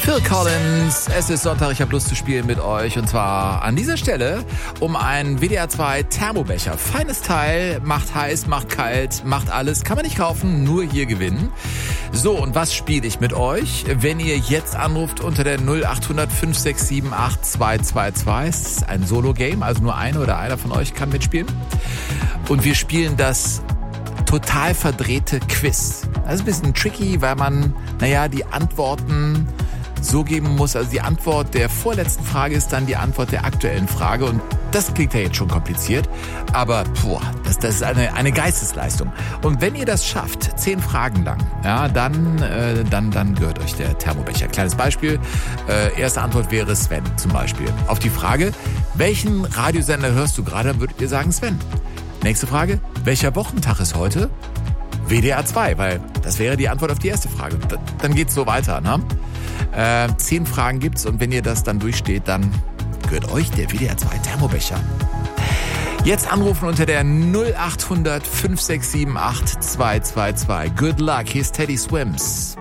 Phil Collins, es ist Sonntag, ich habe Lust zu spielen mit euch und zwar an dieser Stelle um einen WDR 2 Thermobecher. Feines Teil, macht heiß, macht kalt, macht alles, kann man nicht kaufen, nur hier gewinnen. So, und was spiele ich mit euch? Wenn ihr jetzt anruft unter der 0800 5678 222, es ist ein Solo-Game, also nur eine oder einer von euch kann mitspielen. Und wir spielen das total verdrehte Quiz. Das ist ein bisschen tricky, weil man, die Antworten so geben muss. Also die Antwort der vorletzten Frage ist dann die Antwort der aktuellen Frage. Und das klingt ja jetzt schon kompliziert. Aber das ist eine Geistesleistung. Und wenn ihr das schafft, 10 Fragen lang, dann gehört euch der Thermobecher. Kleines Beispiel. Erste Antwort wäre Sven zum Beispiel. Auf die Frage, welchen Radiosender hörst du gerade, dann würdet ihr sagen Sven. Nächste Frage, welcher Wochentag ist heute? WDR 2, weil das wäre die Antwort auf die erste Frage. Dann geht's so weiter, ne? 10 Fragen gibt's und wenn ihr das dann durchsteht, dann gehört euch der WDR 2 Thermobecher. Jetzt anrufen unter der 0800 5678 222. Good luck, hier ist Teddy Swims.